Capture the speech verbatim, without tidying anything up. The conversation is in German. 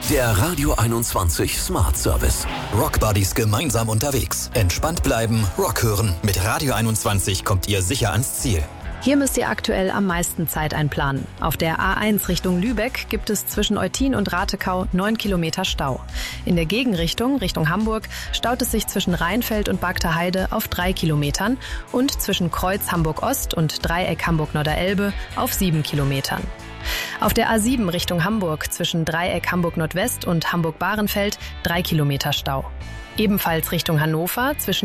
Der Radio einundzwanzig Smart Service. Rockbuddies gemeinsam unterwegs. Entspannt bleiben, Rock hören. Mit Radio einundzwanzig kommt ihr sicher ans Ziel. Hier müsst ihr aktuell am meisten Zeit einplanen. Auf der A eins Richtung Lübeck gibt es zwischen Eutin und Ratekau neun Kilometer Stau. In der Gegenrichtung, Richtung Hamburg, staut es sich zwischen Rheinfeld und Bagter Heide auf drei Kilometern und zwischen Kreuz Hamburg-Ost und Dreieck Hamburg-Norderelbe auf sieben Kilometern. Auf der A sieben Richtung Hamburg zwischen Dreieck Hamburg-Nordwest und Hamburg-Bahrenfeld drei Kilometer Stau. Ebenfalls Richtung Hannover zwischen